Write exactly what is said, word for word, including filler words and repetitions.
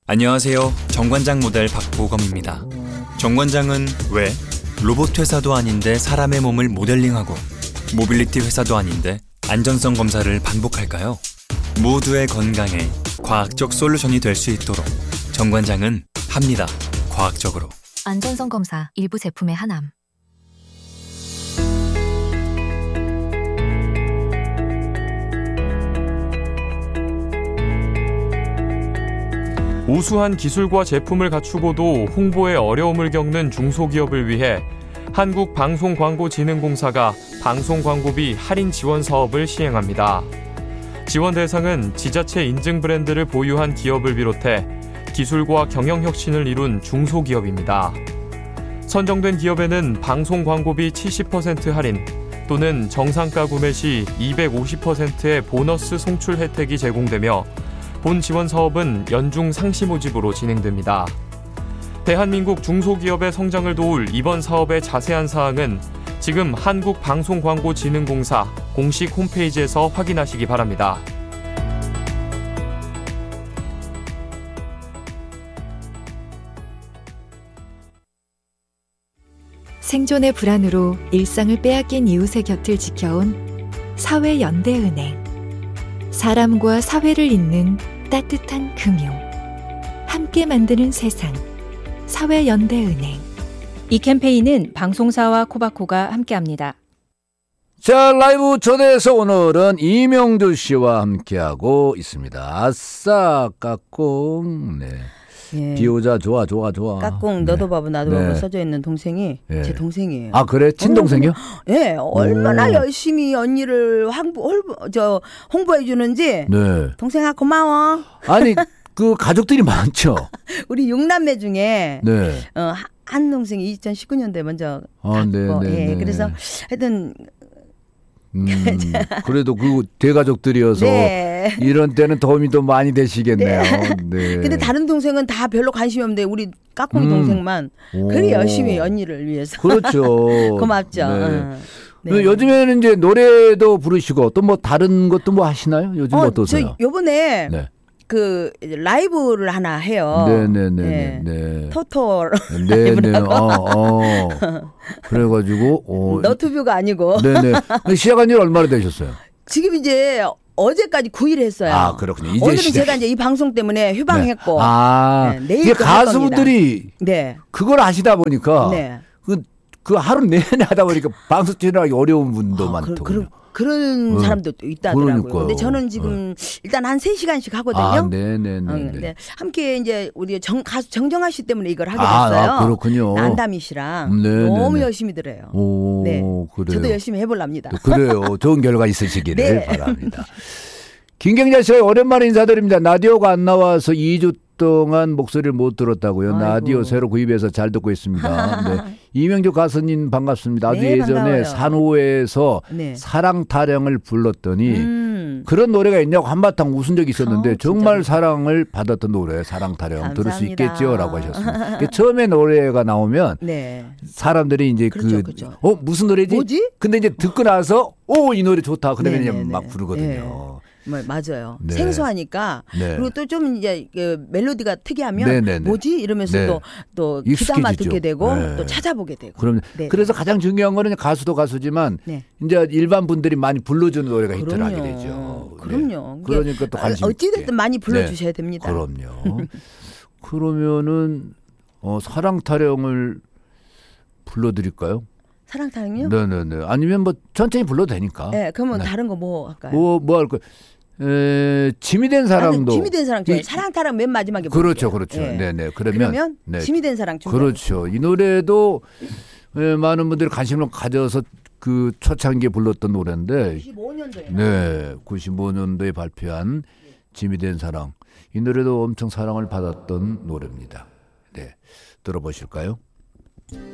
안녕하세요. 정관장 모델 박보검입니다. 정관장은 왜 로봇 회사도 아닌데 사람의 몸을 모델링하고 모빌리티 회사도 아닌데 안전성 검사를 반복할까요? 모두의 건강에 과학적 솔루션이 될 수 있도록 정관장은 합니다. 과학적으로. 안전성 검사 일부 제품의 하남. 우수한 기술과 제품을 갖추고도 홍보에 어려움을 겪는 중소기업을 위해 한국방송광고진흥공사가 방송광고비 할인 지원 사업을 시행합니다. 지원 대상은 지자체 인증 브랜드를 보유한 기업을 비롯해 기술과 경영혁신을 이룬 중소기업입니다. 선정된 기업에는 방송광고비 칠십 퍼센트 할인 또는 정상가 구매 시 이백오십 퍼센트의 보너스 송출 혜택이 제공되며 본 지원 사업은 연중 상시 모집으로 진행됩니다. 대한민국 중소기업의 성장을 도울 이번 사업의 자세한 사항은 지금 한국방송광고진흥공사 공식 홈페이지에서 확인하시기 바랍니다. 생존의 불안으로 일상을 빼앗긴 이웃의 곁을 지켜온 사회연대은행. 사람과 사회를 잇는 따뜻한 금융. 함께 만드는 세상. 사회연대은행. 이 캠페인은 방송사와 코바코가 함께합니다. 자, 라이브 초대해서 오늘은 이명두 씨와 함께하고 있습니다. 아싸 까꿍. 네. 예. 비오자 좋아 좋아 좋아. 까꿍 너도 네. 바보 나도 네. 바보 써져 있는 동생이 네. 제 동생이에요. 아 그래? 친동생이요? 예, 네, 얼마나 오. 열심히 언니를 홍보, 홍보, 저 홍보해 주는지. 네. 동생아 고마워. 아니 그 가족들이 많죠. 우리 육남매 중에 네. 어, 한 동생이 이천십구 년도에 먼저 아, 네, 갔고, 네, 예, 네. 그래서 하여튼 음, 그래도 그 대가족들이어서 네. 이런 때는 도움이 더 많이 되시겠네요. 네. 네. 근데 다른 동생은 다 별로 관심이 없는데 우리 까꿍 음. 동생만 오. 그리 열심히 언니를 위해서. 그렇죠. 고맙죠. 네. 응. 네. 요즘에는 이제 노래도 부르시고 또 뭐 다른 것도 뭐 하시나요? 요즘 어, 어떠세요? 저 요번에 네. 그 라이브를 하나 해요. 네네네. 네. 네. 토토 네네. 라이브라고. 어, 어. 그래가지고. 어. 너튜브가 아니고. 네네. 시작한 지 얼마나 되셨어요? 지금 이제 어제까지 구 일 했어요. 아 그렇군요. 이제 오늘은 시작. 제가 이제 이 방송 때문에 휴방했고. 네. 아 네, 내일 이게 또 할 가수분들이 네. 그걸 하시다 보니까 네. 그, 그 하루 내내 하다 보니까 방송 출연하기 어려운 분도 아, 많더군요. 그, 그, 그런 네. 사람도 있다더라고요. 그러니까요. 근데 저는 지금 일단 한 세 시간씩 하거든요. 아, 네네네. 어, 네. 함께 이제 우리 정, 가수 정정아 씨 때문에 이걸 하게 아, 됐어요. 아, 그렇군요. 난다미 씨랑 네네네. 너무 열심히 들어요. 오, 네. 그래요. 저도 열심히 해볼랍니다. 그래요. 좋은 결과 있으시기를 네. 바랍니다. 김경자 씨 오랜만에 인사드립니다. 라디오가 안 나와서 이 주 동안 목소리를 못 들었다고요. 아이고. 라디오 새로 구입해서 잘 듣고 있습니다. 네. 이명주 가수님 반갑습니다. 아주 네, 예전에 반가워요. 산호에서 네. 사랑 타령을 불렀더니 음. 그런 노래가 있냐고 한바탕 웃은 적이 있었는데 어, 정말 진짜로. 사랑을 받았던 노래 사랑 타령 들을 수 감사합니다. 있겠지요라고 하셨습니다. 그 처음에 노래가 나오면 네. 사람들이 이제 그렇죠, 그 그렇죠. 어 무슨 노래지? 뭐지? 근데 이제 듣고 나서 오 이 노래 좋다. 그러면 이제 네네네. 막 부르거든요. 뭐, 맞아요. 네. 생소하니까 네. 그리고 또 좀 이제 그 멜로디가 특이하면 네네네. 뭐지 이러면서 네. 또 또 귀담아 익숙해지죠. 듣게 되고 네. 또 찾아보게 되고. 그럼 네. 그래서 가장 중요한 거는 가수도 가수지만 네. 이제 일반 분들이 많이 불러주는 노래가 히트를 그럼요. 하게 되죠. 그럼요. 네. 그러니까 또 관심 어찌 있게. 됐든 많이 불러주셔야 네. 됩니다. 그럼요. 그러면은 어, 사랑 타령을 불러드릴까요? 사랑타령요? 네네네. 아니면 뭐 천천히 불러도 되니까. 네, 그러면 네. 다른 거 뭐 할까요? 뭐 뭐 할 거? 에, 짐이 된 사랑도. 짐이 된 사랑 좋아요. 이- 사랑타령 맨 마지막에 그렇죠, 부를게요. 그렇죠. 예. 네네. 그러면, 그러면 네. 짐이 된 사랑 준비. 그렇죠. 이 노래도 에, 많은 분들이 관심을 가져서 그 초창기에 불렀던 노래인데, 구십오 년도에. 네, 구십오 년도에 발표한 짐이 된 사랑. 이 노래도 엄청 사랑을 받았던 노래입니다. 네, 들어보실까요?